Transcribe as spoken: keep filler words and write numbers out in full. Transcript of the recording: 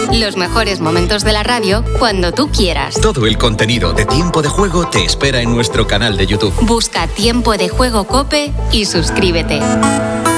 Los mejores momentos de la radio cuando tú quieras. Todo el contenido de Tiempo de Juego te espera en nuestro canal de YouTube. Busca Tiempo de Juego COPE y suscríbete.